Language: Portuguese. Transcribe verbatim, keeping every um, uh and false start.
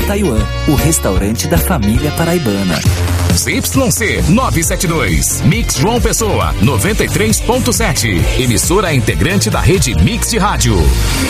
Taiwan, o restaurante da família paraibana. Z Y C novecentos e setenta e dois, Mix João Pessoa, noventa e três ponto sete. Emissora integrante da rede Mix de Rádio.